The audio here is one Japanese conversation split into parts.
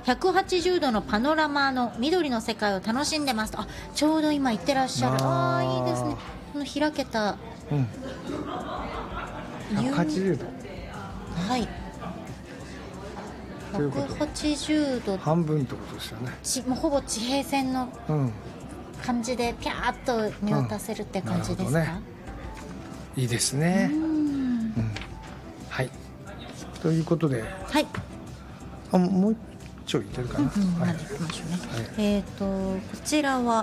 180度のパノラマの緑の世界を楽しんでますと。ちょうど今行ってらっしゃる。いいですね。この開けた、 180度、 はい、180度半分ってことですよね。 もうほぼ地平線の感じでピャーっと見渡せるって感じですか？ いいですね。はい、ということで、 はい、 もうちょいいけるかな。 行きましょうね。こちらは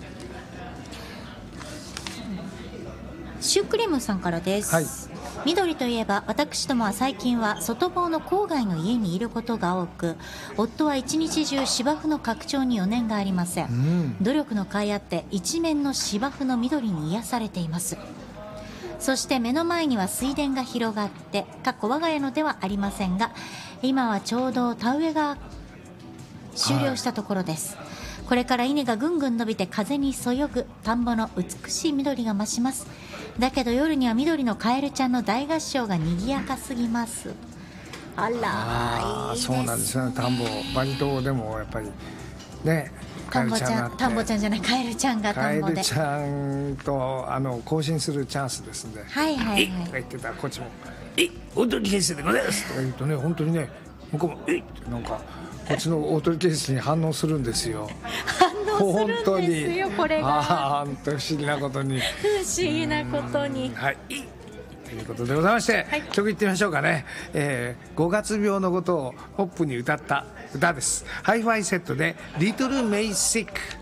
シュークリームさんからです。 はい、 緑といえば私どもは最近は外房の郊外の家にいることが多く、夫は一日中芝生の拡張に余念がありません。努力の甲斐あって一面の芝生の緑に癒されています。そして目の前には水田が広がって、我が家のではありませんが、今はちょうど田植えが終了したところです。これから稲がぐんぐん伸びて風にそよぐ田んぼの美しい緑が増します。だけど夜には緑のカエルちゃんの大合唱が賑やかすぎます。あら、いいですね。 そうなんですよね。田んぼバリ島でもやっぱりね、 田んぼちゃん、田んぼちゃんじゃない、カエルちゃんが田んぼで、 カエルちゃんと交信するチャンスですんで、 はいはいはい、 とか言ってたらこっちも大鳥ケースでございますとか言うとね、本当にね、向こうもってなんかこっちの大鳥ケースに反応するんですよ。 反応するんですよ、これが。 本当不思議なことに、 不思議なことに。 はい、ということでございまして、曲いってみましょうかね。5月病のことをポップに歌った歌です。ハイファイセットでリトルメイシック。